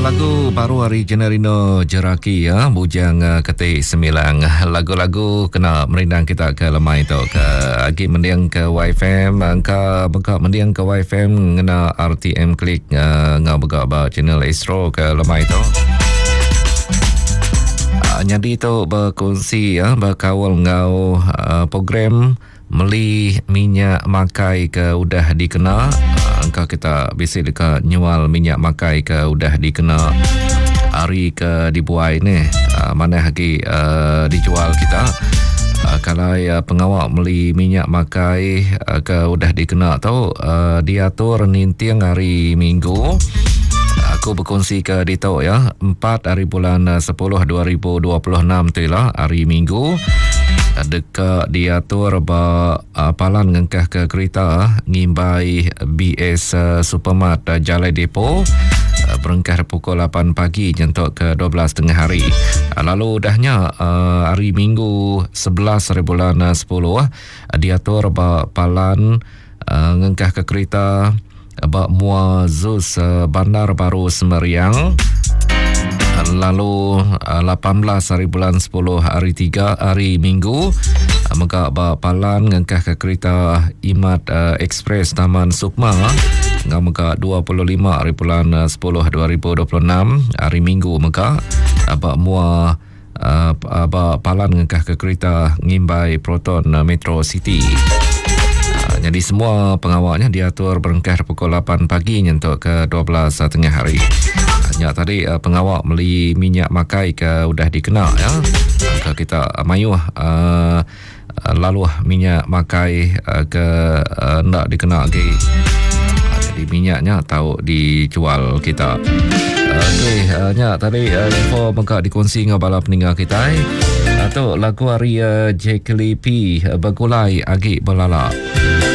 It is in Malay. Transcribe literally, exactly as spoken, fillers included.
lagu baru hari Generino Jeraki ya, bujang uh, ketik sembilan. Lagu-lagu kena merindang kita ke lemai tu ke agi mendiang ke Y F M, angka beka mendiang ke Y F M ngena R T M klik uh, ngau beka ba channel Astro ke lemai tu. Uh, jadi tu berkongsi ya, berkawal ngau uh, program meli minyak makai ke udah dikena. Angka kita bisa dekat nyual minyak makai ke udah dikena hari ke dibuai ni uh, mana lagi uh, dijual kita uh, kalau ya pengawal meli minyak makai uh, ke udah dikena tau uh, diatur nintiang hari Minggu. Aku berkongsi ke Dito ya, empat hari bulan sepuluh dua ribu dua puluh enam tu lah hari Minggu. Dekat diatur ba uh, palan ngengkah ke kereta ngimbai B S uh, Supermart uh, Jalai Depo uh, berengkah pukul lapan pagi jentuk ke dua belas tengah hari. Uh, lalu dahnya uh, hari Minggu sebelas hari bulan uh, sepuluh uh, diatur ba palan uh, ngengkah ke kereta uh, ba Mua Zus uh, Bandar Baru Semeriang. Lalu lapan belas hari bulan sepuluh hari tiga hari Minggu maka palan ngengkah ke kereta Imat uh, Express Taman Sukma ngau maka dua puluh lima hari bulan sepuluh dua ribu dua puluh enam hari Minggu maka abak mua uh, abak palan ngengkah ke kereta Ngimbai Proton uh, Metro City. Uh, jadi semua pengawalnya diatur berengkah pukul lapan pagi nyentuk ke dua belas tengah hari. Ya, tadi uh, pengawal meli minyak makai ke udah dikena ya. Ke kita uh, mayu uh, lalu minyak makai uh, ke uh, ndak dikena lagi. Uh, jadi minyaknya tahu dijual kita. Uh, Okey, uh, nya tadi uh, info maka dikongsi dengan bala peninggal kita. Atau uh, lagu hari uh, J K L P uh, bergulai agi belala.